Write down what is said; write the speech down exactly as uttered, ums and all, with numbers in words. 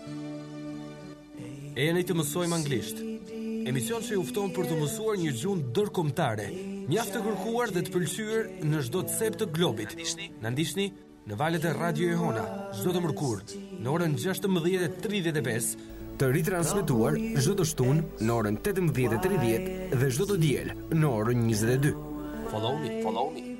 E jeni të mësojmë anglisht. Emision që ju fton për të mësuar një gjuhë ndërkombëtare, mjaft të kërkuar dhe të pëlqyer në çdo cep të globit. Na ndiqni në valët e Radio Jehona çdo të mërkurë në orën gjashtëmbëdhjetë e tridhjetë e pesë, të ritransmetuar çdo të shtunë në orën tetëmbëdhjetë e tridhjetë dhe çdo të diel në orën njëzet e dy. Follow me, follow me.